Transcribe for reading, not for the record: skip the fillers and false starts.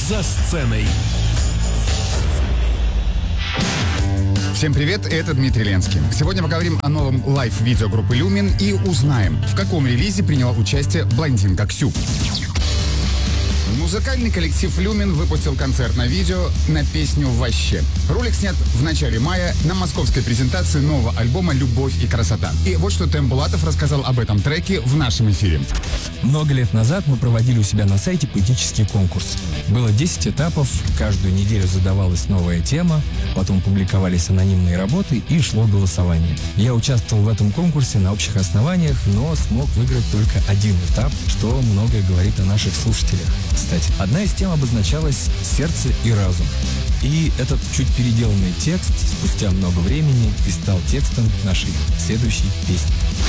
за сценой. Всем привет, это Дмитрий Ленский. Сегодня поговорим о новом лайв-видео группы Lumen и узнаем, в каком релизе приняла участие блондинка Ксю. Музыкальный коллектив Lumen выпустил концертное видео на песню «Ваще». Ролик снят в начале мая на московской презентации нового альбома «Любовь и красота». И вот что Тем Булатов рассказал об этом треке в нашем эфире. Много лет назад мы проводили у себя на сайте поэтический конкурс. Было 10 этапов, каждую неделю задавалась новая тема, потом публиковались анонимные работы и шло голосование. Я участвовал в этом конкурсе на общих основаниях, но смог выиграть только один этап, что многое говорит о наших слушателях. Кстати, одна из тем обозначалась «Сердце и разум». И этот чуть переделанный текст спустя много времени и стал текстом нашей следующей песни.